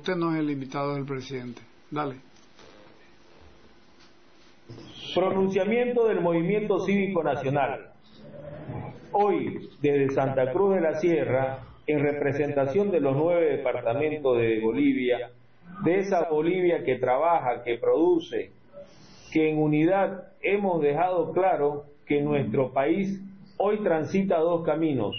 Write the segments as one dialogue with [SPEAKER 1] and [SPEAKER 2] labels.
[SPEAKER 1] usted no es el invitado del presidente. Dale.
[SPEAKER 2] Pronunciamiento del Movimiento Cívico Nacional. Hoy, desde Santa Cruz de la Sierra, en representación de los 9 departamentos de Bolivia, de esa Bolivia que trabaja, que produce, que en unidad hemos dejado claro que nuestro país hoy transita 2 caminos.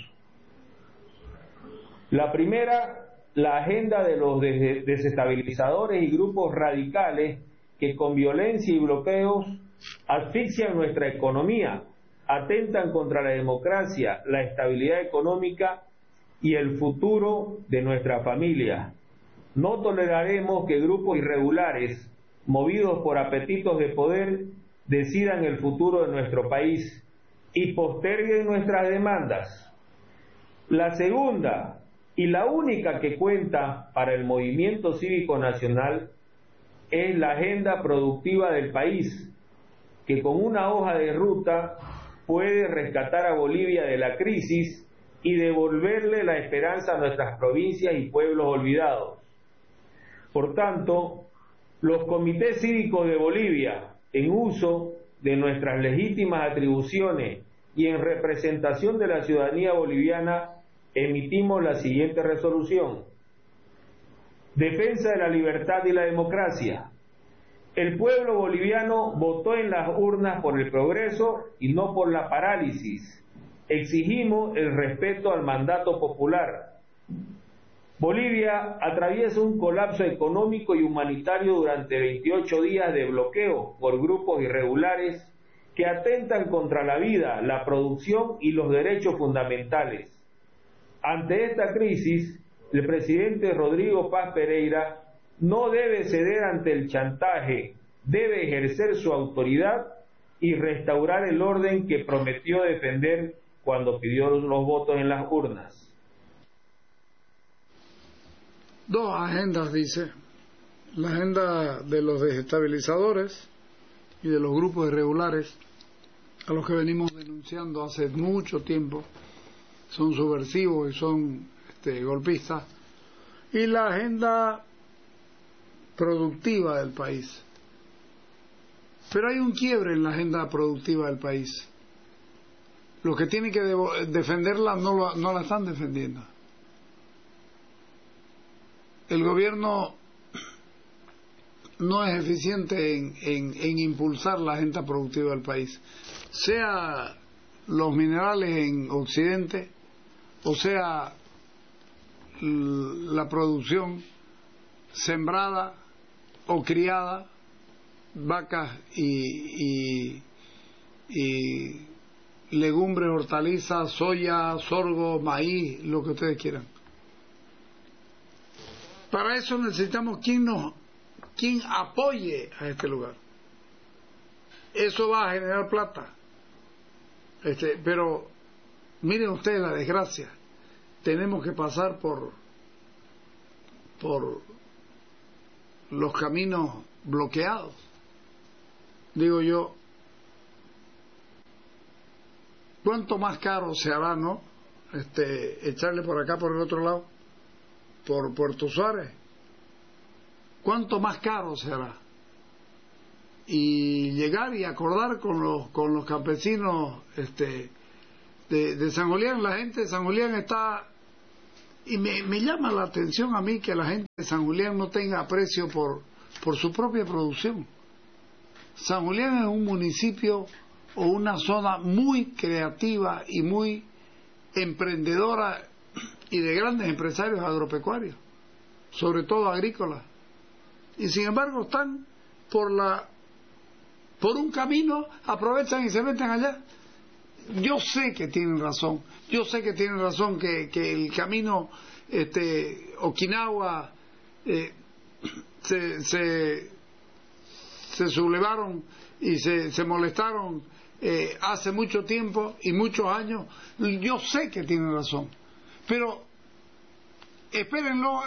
[SPEAKER 2] La primera, la agenda de los desestabilizadores y grupos radicales que con violencia y bloqueos asfixian nuestra economía, atentan contra la democracia, la estabilidad económica y el futuro de nuestra familia. No toleraremos que grupos irregulares, movidos por apetitos de poder, decidan el futuro de nuestro país y posterguen nuestras demandas. La segunda, y la única que cuenta para el Movimiento Cívico Nacional, es la agenda productiva del país, que con una hoja de ruta puede rescatar a Bolivia de la crisis y devolverle la esperanza a nuestras provincias y pueblos olvidados. Por tanto, los comités cívicos de Bolivia, en uso de nuestras legítimas atribuciones y en representación de la ciudadanía boliviana, emitimos la siguiente resolución. Defensa de la libertad y la democracia. El pueblo boliviano votó en las urnas por el progreso y no por la parálisis. Exigimos el respeto al mandato popular. Bolivia atraviesa un colapso económico y humanitario durante 28 días de bloqueo por grupos irregulares que atentan contra la vida, la producción y los derechos fundamentales. Ante esta crisis, el presidente Rodrigo Paz Pereira no debe ceder ante el chantaje, debe ejercer su autoridad y restaurar el orden que prometió defender cuando pidió los votos en las urnas.
[SPEAKER 1] 2 agendas, dice. La agenda de los desestabilizadores y de los grupos irregulares, a los que venimos denunciando hace mucho tiempo, son subversivos y son golpistas, y la agenda productiva del país. Pero hay un quiebre en la agenda productiva del país. Los que tienen que defenderla no la están defendiendo. El gobierno no es eficiente en impulsar la agenda productiva del país, sea los minerales en Occidente o sea la producción sembrada o criada, vacas y legumbres, hortalizas, soya, sorgo, maíz, lo que ustedes quieran. Para eso necesitamos quien apoye a este lugar. Eso va a generar plata. Pero miren ustedes la desgracia. Tenemos que pasar por los caminos bloqueados. Digo yo, ¿cuánto más caro se hará, no? Echarle por acá, por el otro lado, por Puerto Suárez. ¿Cuánto más caro se hará? Y llegar y acordar con los campesinos de San Julián. La gente de San Julián está... Y me llama la atención a mí que la gente de San Julián no tenga aprecio por su propia producción. San Julián es un municipio o una zona muy creativa y muy emprendedora y de grandes empresarios agropecuarios, sobre todo agrícolas. Y sin embargo están por un camino, aprovechan y se meten allá. Yo sé que tienen razón, que el camino Okinawa se sublevaron y se molestaron hace mucho tiempo y muchos años. Yo sé que tienen razón, pero espérenlo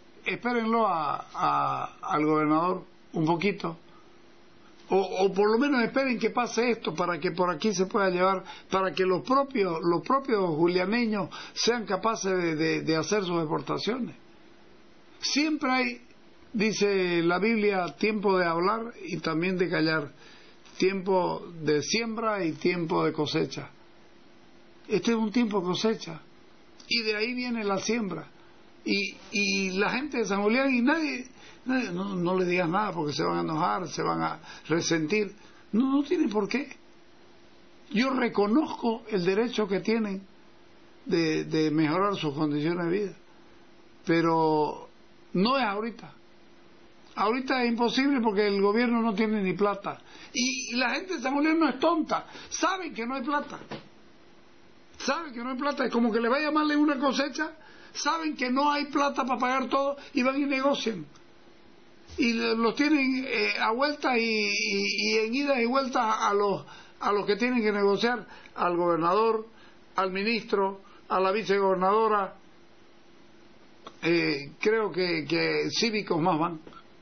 [SPEAKER 1] al gobernador un poquito, o por lo menos esperen que pase esto para que por aquí se pueda llevar, para que los propios julianeños sean capaces de hacer sus exportaciones. siempre hay, dice la Biblia, tiempo de hablar y también de callar, tiempo de siembra y tiempo de cosecha. Este es un tiempo de cosecha y de ahí viene la siembra. Y la gente de San Julián, y nadie no le digas nada porque se van a enojar, se van a resentir. No tiene por qué. Yo reconozco el derecho que tienen de mejorar sus condiciones de vida, pero no es ahorita. Ahorita es imposible porque el gobierno no tiene ni plata. Y la gente de San Julián no es tonta, saben que no hay plata. Saben que no hay plata, es como que le vaya mal en una cosecha, saben que no hay plata para pagar todo y van y negocian. Y los tienen a vueltas y en idas y vueltas a los que tienen que negociar, al gobernador, al ministro, a la vicegobernadora, creo que cívicos más van.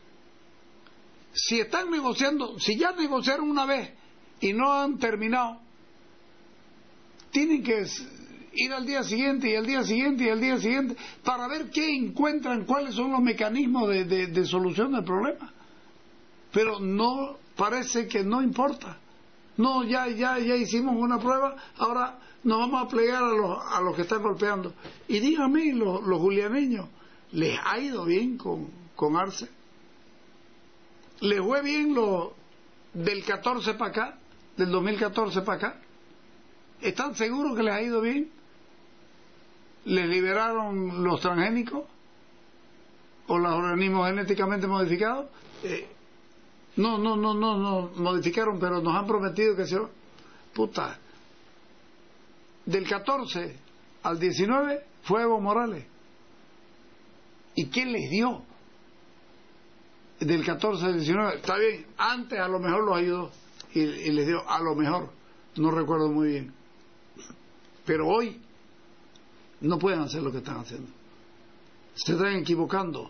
[SPEAKER 1] Si están negociando, si ya negociaron una vez y no han terminado, tienen que ir al día siguiente y al día siguiente y al día siguiente para ver qué encuentran, cuáles son los mecanismos de solución del problema. Pero no, parece que no importa. No, ya hicimos una prueba, ahora nos vamos a plegar a los que están golpeando. Y díganme, los julianeños, ¿les ha ido bien con Arce? ¿Les fue bien del 14 para acá, del 2014 para acá? ¿Están seguros que les ha ido bien? ¿Les liberaron los transgénicos o los organismos genéticamente modificados? No modificaron, pero nos han prometido que se... Puta, del 14 al 19 fue Evo Morales. ¿Y qué les dio? Del 14 al 19, está bien, antes a lo mejor los ayudó y les dio, a lo mejor, no recuerdo muy bien. Pero hoy no pueden hacer lo que están haciendo. Se están equivocando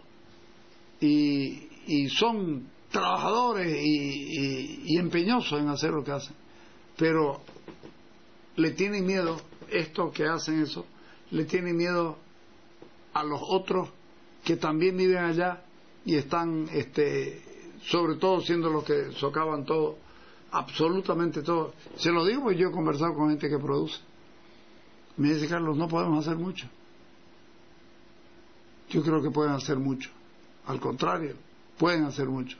[SPEAKER 1] y son trabajadores y empeñosos en hacer lo que hacen, pero le tienen miedo estos que hacen eso, le tienen miedo a los otros que también viven allá y están sobre todo siendo los que socavan todo, absolutamente todo. Se lo digo porque yo he conversado con gente que produce. Me dice: Carlos, no podemos hacer mucho. Yo creo que pueden hacer mucho, al contrario, pueden hacer mucho.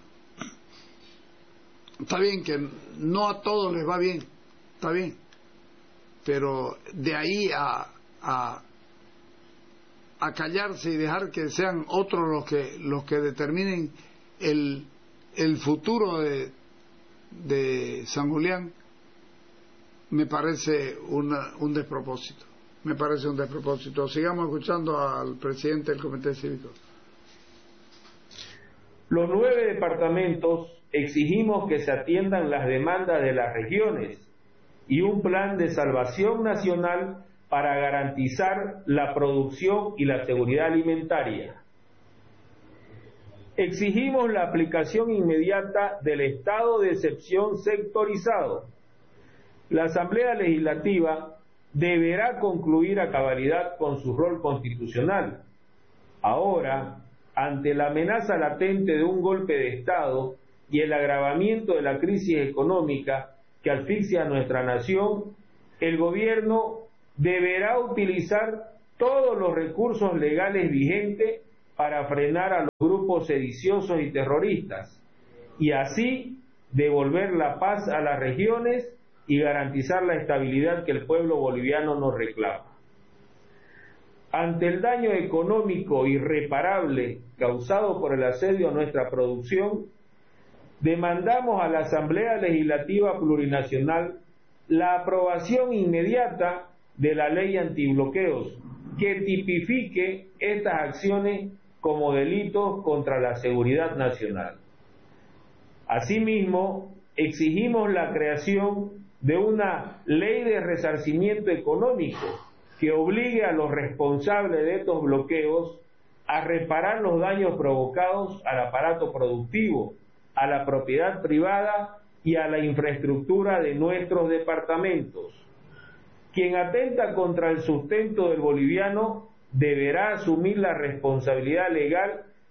[SPEAKER 1] Está bien que no a todos les va bien, está bien, pero de ahí a callarse y dejar que sean otros los que determinen el futuro de San Julián, me parece un despropósito. Me parece un despropósito. Sigamos escuchando al presidente del Comité Cívico.
[SPEAKER 2] Los 9 departamentos exigimos que se atiendan las demandas de las regiones y un plan de salvación nacional para garantizar la producción y la seguridad alimentaria. Exigimos la aplicación inmediata del estado de excepción sectorizado. La Asamblea Legislativa deberá concluir a cabalidad con su rol constitucional. Ahora, ante la amenaza latente de un golpe de Estado y el agravamiento de la crisis económica que asfixia a nuestra nación, el gobierno deberá utilizar todos los recursos legales vigentes para frenar a los grupos sediciosos y terroristas, y así devolver la paz a las regiones y garantizar la estabilidad que el pueblo boliviano nos reclama. Ante el daño económico irreparable causado por el asedio a nuestra producción, demandamos a la Asamblea Legislativa Plurinacional la aprobación inmediata de la ley antibloqueos que tipifique estas acciones como delitos contra la seguridad nacional. Asimismo, exigimos la creación de una ley de resarcimiento económico que obligue a los responsables de estos bloqueos a reparar los daños provocados al aparato productivo, a la propiedad privada y a la infraestructura de nuestros departamentos. Quien atenta contra el sustento del boliviano deberá asumir la responsabilidad legal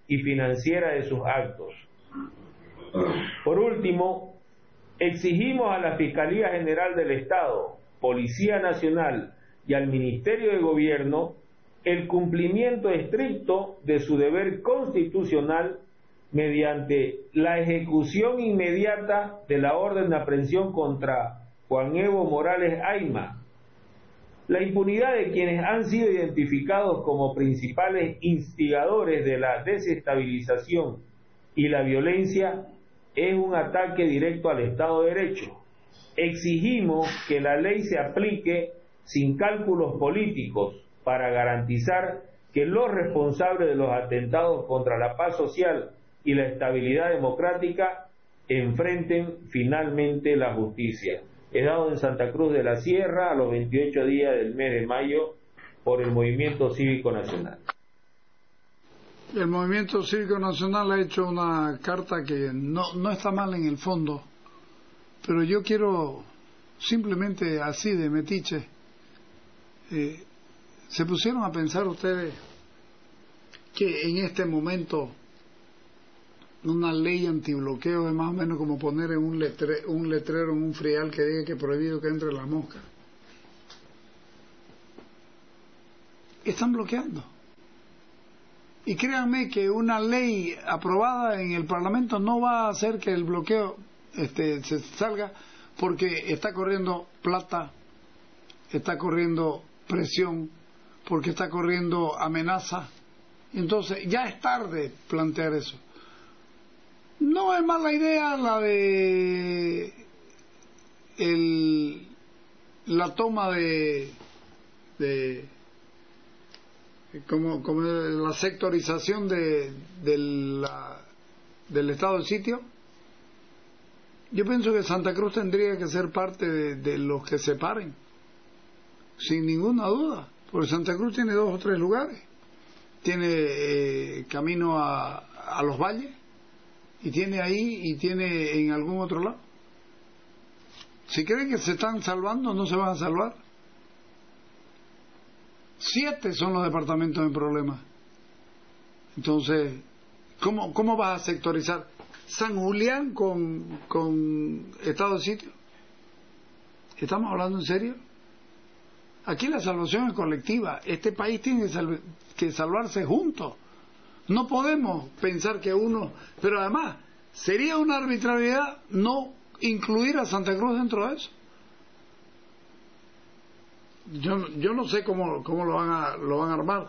[SPEAKER 2] y financiera de sus actos. Por último, exigimos a la Fiscalía General del Estado, Policía Nacional y al Ministerio de Gobierno el cumplimiento estricto de su deber constitucional mediante la ejecución inmediata de la orden de aprehensión contra Juan Evo Morales Ayma. La impunidad de quienes han sido identificados como principales instigadores de la desestabilización y la violencia es un ataque directo al Estado de Derecho. Exigimos que la ley se aplique sin cálculos políticos para garantizar que los responsables de los atentados contra la paz social y la estabilidad democrática enfrenten finalmente la justicia. He dado en Santa Cruz de la Sierra a los 28 días del mes de mayo por el Movimiento Cívico Nacional.
[SPEAKER 1] El Movimiento Cívico Nacional ha hecho una carta que no está mal en el fondo, pero yo quiero simplemente así de metiche. ¿Se pusieron a pensar ustedes que en este momento una ley antibloqueo es más o menos como poner en un letrero en un frial que diga que es prohibido que entre la mosca? Están bloqueando. Y créanme que una ley aprobada en el Parlamento no va a hacer que el bloqueo se salga, porque está corriendo plata, está corriendo presión, porque está corriendo amenaza. Entonces ya es tarde plantear eso. No es mala idea la de la toma de como la sectorización del estado de sitio. Yo pienso que Santa Cruz tendría que ser parte de los que se paren, sin ninguna duda, porque Santa Cruz tiene 2 o 3 lugares. Tiene camino a los valles, y tiene ahí, y tiene en algún otro lado. Si creen que se están salvando, no se van a salvar. 7 son los departamentos en problemas. Entonces, ¿cómo vas a sectorizar San Julián con estado de sitio? ¿Estamos hablando en serio? Aquí la salvación es colectiva. Este país tiene que salvarse juntos. No podemos pensar que uno... Pero además, sería una arbitrariedad no incluir a Santa Cruz dentro de eso. Yo no sé cómo lo van a armar.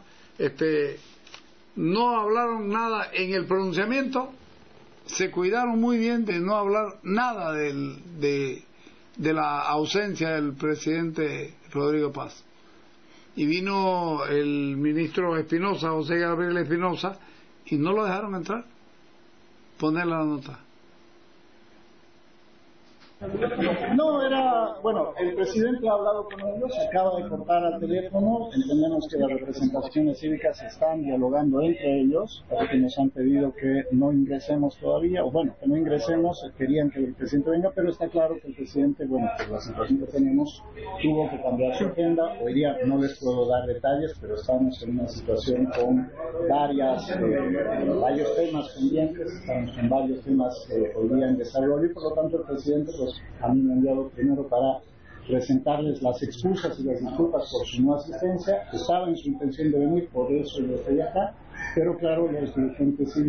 [SPEAKER 1] No hablaron nada en el pronunciamiento, se cuidaron muy bien de no hablar nada de la ausencia del presidente Rodrigo Paz. Y vino el ministro Espinosa, José Gabriel Espinosa, y no lo dejaron entrar, ponerle la nota.
[SPEAKER 3] No, bueno, el presidente ha hablado con ellos, acaba de cortar al teléfono, entendemos que las representaciones cívicas están dialogando entre ellos, porque nos han pedido que no ingresemos todavía, o bueno, que no ingresemos, querían que el presidente venga, pero está claro que el presidente, bueno, por la situación que tenemos, tuvo que cambiar su agenda. Hoy día no les puedo dar detalles, pero estamos en una situación con varios temas pendientes, estamos en varios temas hoy día en desarrollo, y por lo tanto el presidente a mí me ha enviado primero para presentarles las excusas y las disculpas por su no asistencia. Estaba en su intención de venir, por eso yo estoy acá, pero claro, los dirigentes